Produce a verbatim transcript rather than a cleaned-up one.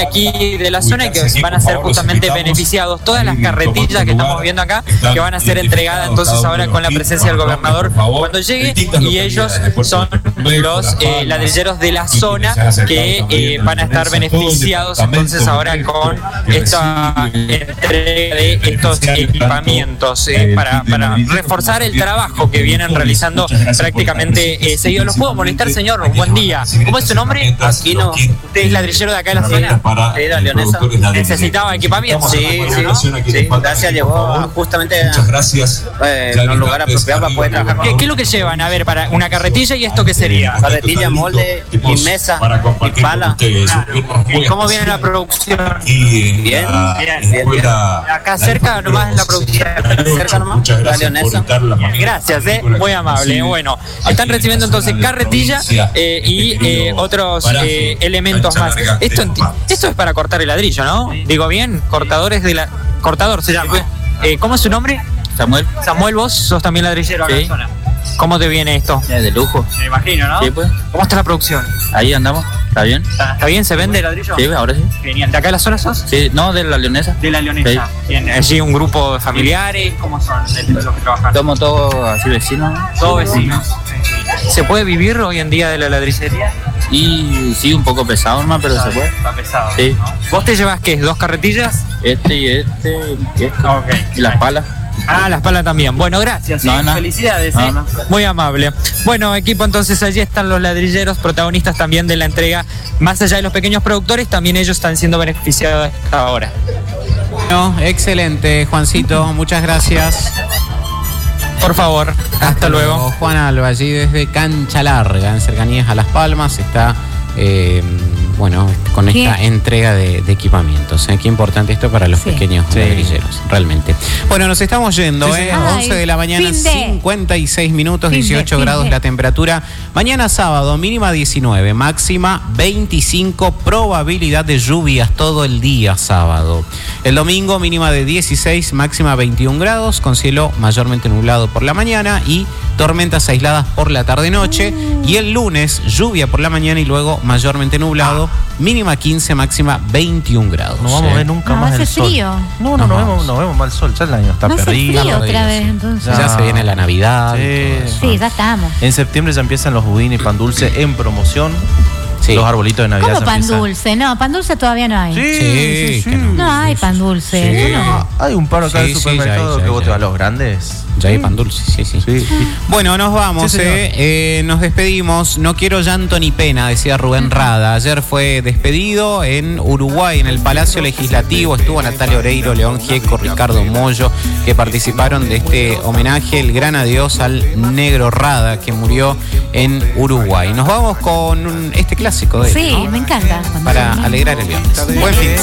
aquí de la zona y que van a ser justamente beneficiados. Todas las carretillas que estamos viendo acá, que van a ser entregadas entonces ahora con la presencia del gobernador cuando llegue, y ellos son los eh, ladrilleros de la zona que eh, van a estar beneficiados entonces ahora con esta entrega de estos equipamientos eh, para, para reforzar el trabajo que vienen realizando prácticamente eh, seguido. ¿Los puedo molestar, señor? Buen día. ¿Cómo es su nombre? Aquino. ¿Usted es ladrillero de acá de la zona? Sí, la leonesa. ¿Necesitaba equipamiento? Sí, sí, sí. Gracias, llegó justamente eh, en un lugar apropiado para poder trabajar. ¿Qué, ¿Qué es lo que llevan? A ver, para una carretilla, ¿y esto qué sería? Carretilla, molde y mesa y pala. ¿Cómo viene la producción? Bien, bien, bien, bien. Acá cerca nomás en la producción. Cerca nomás, la leonesa. Gracias, eh, muy amable. Bueno, están recibiendo entonces carretilla eh, y eh, otros eh, elementos más. Esto, esto es para cortar el ladrillo, ¿no? Digo bien, cortadores de la... Cortador se llama. Eh, ¿Cómo es su nombre? Samuel. Samuel, vos sos también ladrillero acá en la zona. ¿Cómo te viene esto? Es de lujo. Me imagino, ¿no? Sí, pues. ¿Cómo está la producción? Ahí andamos. ¿Está bien? ¿Está, está bien? ¿Se vende el ladrillo? Sí, ahora sí. Genial. ¿De acá de la zona sos? Sí, no, de la leonesa. De la leonesa. Sí. Bien. ¿Allí un grupo de familiares? ¿Cómo son los que trabajan? Somos todos así vecinos. Todos vecinos. ¿Se puede vivir hoy en día de la ladrillería? Y sí, un poco pesado, hermano, pero se puede. Está pesado. Sí. ¿No? ¿Vos te llevas qué? ¿Dos carretillas? Este y este y este. Okay. Y las palas. Ah, las palas también. Bueno, gracias. No, ¿sí? no. Felicidades. No, ¿eh? no. Muy amable. Bueno, equipo, entonces allí están los ladrilleros, protagonistas también de la entrega. Más allá de los pequeños productores, también ellos están siendo beneficiados ahora. No, excelente, Juancito. Muchas gracias. Por favor, hasta, hasta luego. luego. Juan Alba, allí desde Cancha Larga, en cercanías a Las Palmas, está... Eh, bueno, con esta ¿Qué? entrega de, de equipamientos. ¿eh? Qué importante esto para los sí. pequeños sí. ladrilleros, realmente. Bueno, nos estamos yendo, sí, ¿eh? Ay, once de la mañana, cincuenta y seis minutos, fin dieciocho de, grados de. la temperatura. Mañana sábado, mínima diecinueve, máxima veinticinco, probabilidad de lluvias todo el día sábado. El domingo, mínima de dieciséis, máxima veintiún grados, con cielo mayormente nublado por la mañana y tormentas aisladas por la tarde-noche. Mm. Y el lunes, lluvia por la mañana y luego mayormente nublado, mínima quince, máxima veintiún grados. No vamos a ver nunca no, más el sol. Frío. No, no, no, no vemos, no vemos mal sol. Ya el año está no perdido. Frío otra vez, entonces. Ya, ya se viene la Navidad. Sí, sí, ya estamos. En septiembre ya empiezan los budines y pan dulce en promoción. Sí. Los arbolitos de Navidad. ¿Cómo pan empiezan? Dulce? No, pan dulce todavía no hay. Sí, sí, sí, sí. No, no hay pan dulce. Sí. No. Hay un par acá sí, del supermercado sí, ya, ya, que vos te vas a los grandes. Ya hay pan dulce, sí, sí. sí. sí. Bueno, nos vamos, sí, eh. eh. Nos despedimos. No quiero llanto ni pena, decía Rubén Rada. Ayer fue despedido en Uruguay, en el Palacio Legislativo. Estuvo Natalia Oreiro, León Gieco, Ricardo Mollo, que participaron de este homenaje, el gran adiós al negro Rada, que murió en Uruguay. Nos vamos con un, este clásico de él, Sí, ¿no? me encanta. Para alegrar el viernes. Buen fin.